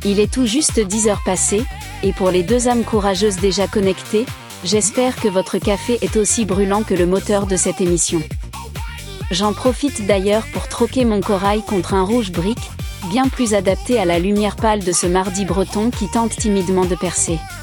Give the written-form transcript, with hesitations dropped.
Il est tout juste 10 heures passées, et pour les deux âmes courageuses déjà connectées, j'espère que votre café est aussi brûlant que le moteur de cette émission. J'en profite d'ailleurs pour troquer mon corail contre un rouge brique, bien plus adapté à la lumière pâle de ce mardi breton qui tente timidement de percer.